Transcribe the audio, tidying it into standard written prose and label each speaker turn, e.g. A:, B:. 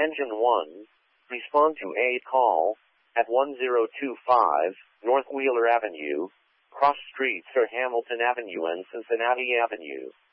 A: Engine 1, respond to a call at 1025 North Wheeler Avenue, cross streets are Hamilton Avenue and Cincinnati Avenue.